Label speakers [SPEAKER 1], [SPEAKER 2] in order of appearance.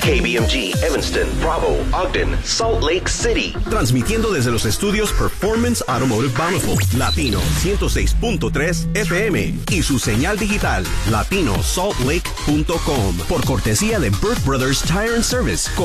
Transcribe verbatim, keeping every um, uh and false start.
[SPEAKER 1] K B M G, Evanston, Bravo, Ogden, Salt Lake City.
[SPEAKER 2] Transmitiendo desde los estudios Performance Automotive Bountiful, Latino ciento seis punto tres F M y su señal digital latino salt lake punto com por cortesía de Burt Brothers Tire and Service.